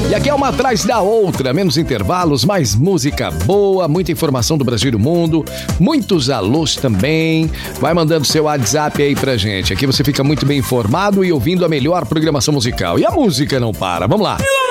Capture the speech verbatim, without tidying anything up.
E aqui é uma atrás da outra, menos intervalos, mais música boa, muita informação do Brasil e do mundo, muitos alôs também. Vai mandando seu WhatsApp aí pra gente. Aqui você fica muito bem informado e ouvindo a melhor programação musical. E a música não para. Vamos lá.